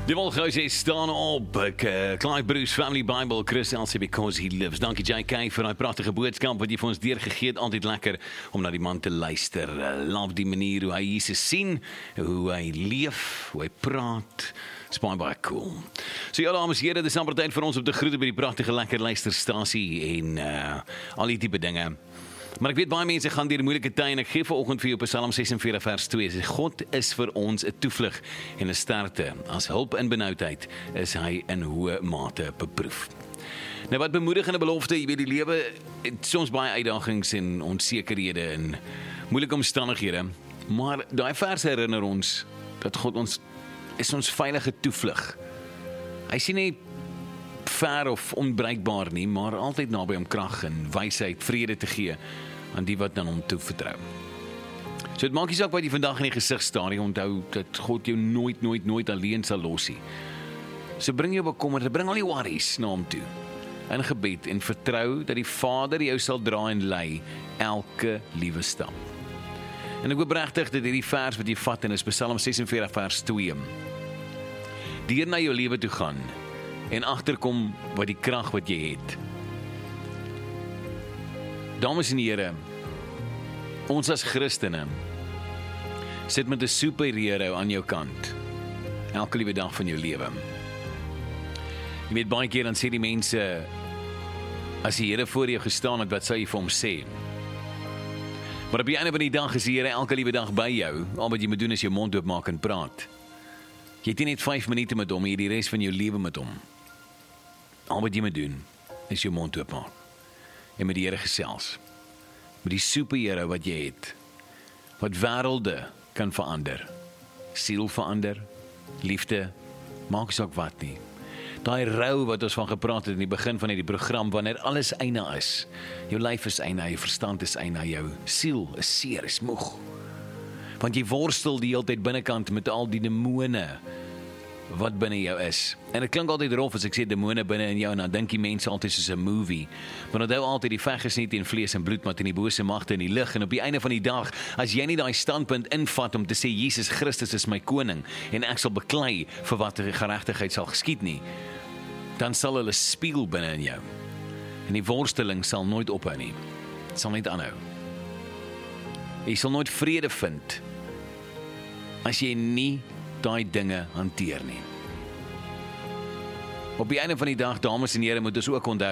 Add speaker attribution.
Speaker 1: Die Wolghuis staan op. Clive Bruce, Family Bible, Chris Elsie, Because He Lives. Dankie JK vir die pragtige boodskap wat jy vir ons deurgegee het. Altyd lekker om na die man te luister. Love die manier hoe hy Jesus sien, hoe hy leef, hoe hy praat. Is baie cool. So ja, dames en here, dis amper tyd vir ons om te groet by die pragtige lekker luisterstasie en al die tipe dinge. Maar ek weet baie mense gaan deur moeilike tye en ek gee vanoggend vir jou Psalm 46 vers 2. God is vir ons 'n toevlug en 'n sterkte. As hulp in benoudheid is hy in hoë mate beproef. Nou wat bemoedigende belofte, jy weet die lewe het soms baie uitdagings en onsekerhede en moeilike omstandighede. Maar daai vers herinner ons dat God is ons veilige toevlug. Hy sien nie ver of onbereikbaar nie, maar altyd naby om krag en wysheid, vrede te gee aan die wat aan hom toe vertrou. So dit maak nie saak wat jy vandag in die gesig staar nie, onthou dat God jou nooit alleen sal los nie. So bring jou bekommerde, bring al die worries na hom toe in gebed en vertrou dat die Vader jou sal dra en lei elke liewe stap. En ek oprigtig dat hierdie vers wat jy vat en is Psalm 46 vers 2. Deur na jou lewe toe gaan en agterkom wat die krag wat jy het. Dames en here, ons as Christene sit met 'n superhero aan jou kant elke liewe dag van jou lewe. Jy weet baie keer dan sê die mense, as die Here voor jou gestaan het, wat sou jy vir hom sê? Maar op die einde van die dag is die Here elke liewe dag by jou. Al wat jy moet doen is jou mond oopmaak en praat. Jy het nie net 5 minute met hom, jy het die res van jou lewe met hom. Al wat jy moet doen is jou mond oopmaak en met die Here gesels. Met die superhero wat jy het, wat wêrelde kan verander, siel verander, liefde, maak saak wat nie. Daai rou wat ons van gepraat het in die begin van hierdie program, wanneer alles eina is, jou lyf is eina, jou verstand is eina, jou siel is seer, is moeg. Want jy worstel die hele tyd binnekant met al die demone wat binne jou is. En dit klink altyd rof as ek sê demone binne in jou, en dan dink die mense altyd soos 'n movie. Want onthou altyd die veg is nie teen vlees en bloed, maar teen die bose magte in die lig. En op die einde van die dag, as jy nie daai standpunt invat om te sê Jesus Christus is my koning en ek sal beklei vir wat geregtigheid sal geskied nie, dan sal hulle spieël binne in jou. En die worsteling sal nooit ophou nie. Dit sal net aanhou. Jy sal nooit vrede vind as jy nie daai dinge hanteer nie. Op die einde van die dag, dames en here, moet ons ook onthou